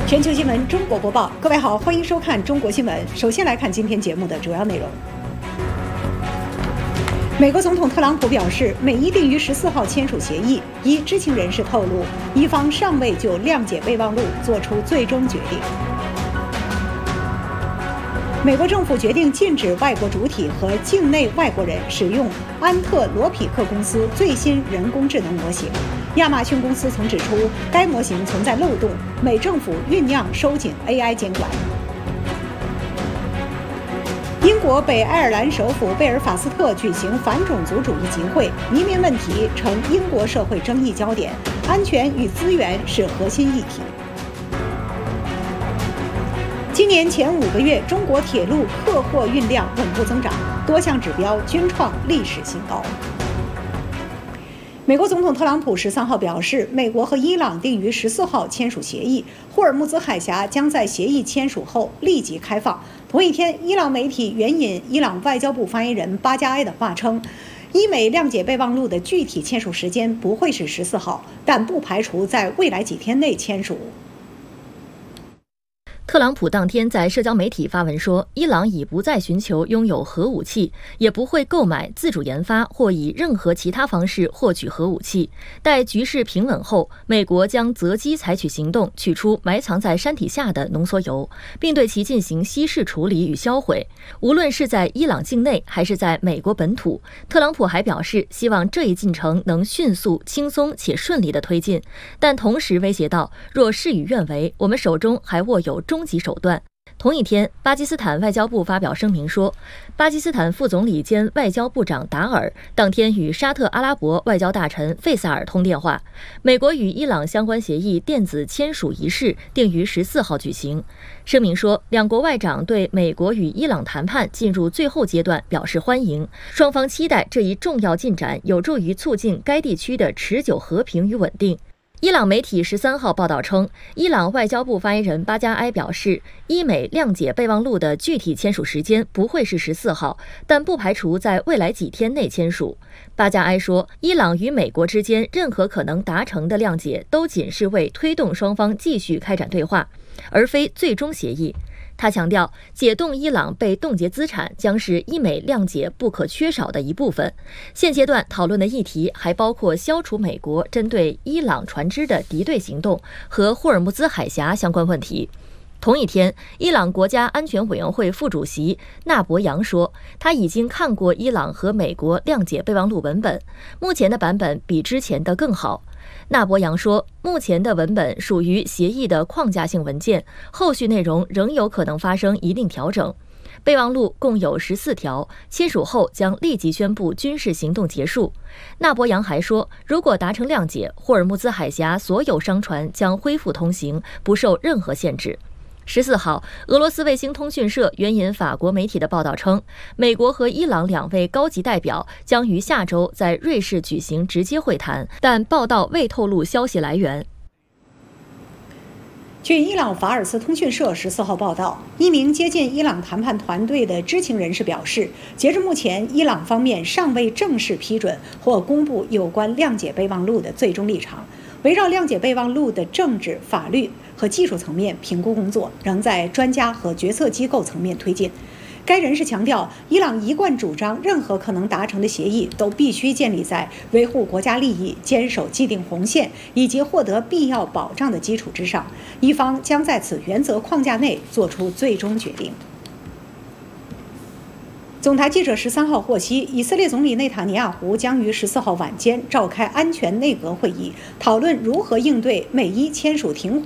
全球新闻中国播报，各位好，欢迎收看中国新闻。首先来看今天节目的主要内容。美国总统特朗普表示，美伊定于14号签署协议。一知情人士透露，伊方尚未就谅解备忘录作出最终决定。美国政府决定禁止外国主体和境内外国人使用安特罗匹克公司最新人工智能模型。亚马逊公司曾指出，该模型存在漏洞，美政府酝酿收紧 AI 监管。英国北爱尔兰首府贝尔法斯特举行反种族主义集会，移民问题成英国社会争议焦点，安全与资源是核心议题。今年前5个月，中国铁路客货运量稳步增长，多项指标均创历史新高。美国总统特朗普13号表示，美国和伊朗定于14号签署协议，霍尔木兹海峡将在协议签署后立即开放。同一天，伊朗媒体援引伊朗外交部发言人巴加埃的话称，伊美谅解备忘录的具体签署时间不会是14号，但不排除在未来几天内签署。 特朗普当天在社交媒体发文说，伊朗已不再寻求拥有核武器，也不会购买、自主研发或以任何其他方式获取核武器。待局势平稳后，美国将择机采取行动，取出埋藏在山体下的浓缩铀，并对其进行稀释处理与销毁。无论是在伊朗境内还是在美国本土，特朗普还表示希望这一进程能迅速、轻松且顺利地推进，但同时威胁到，若事与愿违，我们手中还握有终极手段。同一天，巴基斯坦外交部发表声明说，巴基斯坦副总理兼外交部长达尔当天与沙特阿拉伯外交大臣费萨尔通电话。美国与伊朗相关协议电子签署仪式定于14号举行。声明说，两国外长对美国与伊朗谈判进入最后阶段表示欢迎，双方期待这一重要进展有助于促进该地区的持久和平与稳定。伊朗媒体13号报道称，伊朗外交部发言人巴加埃表示，伊美谅解备忘录的具体签署时间不会是14号，但不排除在未来几天内签署。巴加埃说，伊朗与美国之间任何可能达成的谅解都仅是为推动双方继续开展对话，而非最终协议。他强调，解冻伊朗被冻结资产将是伊美谅解不可缺少的一部分。现阶段讨论的议题还包括消除美国针对伊朗船只的敌对行动和霍尔木兹海峡相关问题。同一天，伊朗国家安全委员会副主席纳博扬说，他已经看过伊朗和美国谅解备忘录文本，目前的版本比之前的更好。纳博扬说，目前的文本属于协议的框架性文件，后续内容仍有可能发生一定调整。备忘录共有14条，签署后将立即宣布军事行动结束。纳博扬还说，如果达成谅解，霍尔木兹海峡所有商船将恢复通行，不受任何限制。14号，俄罗斯卫星通讯社援引法国媒体的报道称，美国和伊朗2位高级代表将于下周在瑞士举行直接会谈，但报道未透露消息来源。 据伊朗法尔斯通讯社14号报道，一名接近伊朗谈判团队的知情人士表示，截至目前，伊朗方面尚未正式批准或公布有关谅解备忘录的最终立场。围绕谅解备忘录的政治、法律和技术层面评估工作仍在专家和决策机构层面推进。该人士强调，伊朗一贯主张，任何可能达成的协议都必须建立在维护国家利益、坚守既定红线以及获得必要保障的基础之上，伊方将在此原则框架内做出最终决定。总台记者13号获悉，以色列总理内塔尼亚胡将于14号晚间召开安全内阁会议，讨论如何应对美伊签署停火